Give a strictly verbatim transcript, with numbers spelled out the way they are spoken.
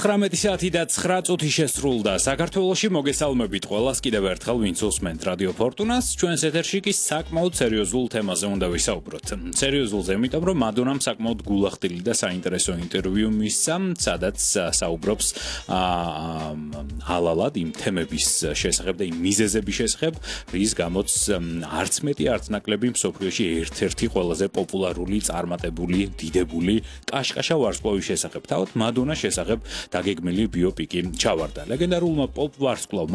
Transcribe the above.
ცხრამეტი საათი და ცხრა წუთი შესრულდა. საქართველოში მოგესალმებით ყველას კიდევ ერთხელ ვინც უსმენთ რადიო ფორტუნას. ჩვენს ეთერში კი საკმაოდ სერიოზულ თემაზე უნდა ვისაუბროთ. სერიოზულზე, იმიტომ რომ მადონამ საკმაოდ გულახდილი და საინტერესო ინტერვიუ მისცა, სადაც საუბრობს ალალად იმ თემების შესახებ და იმ მიზეზების შესახებ, რის გამოც არც მეტი არც ნაკლები მსოფლიოში ერთ-ერთი ყველაზე პოპულარული, წარმატებული, დიდებული კაშკაშა ვარსკვლავის შესახებ. თავად მადონას შესახებ დაგეგმილი ბიოპიკი ჩავარდა. ლეგენდარულმა პოპ ვარსკვლავმა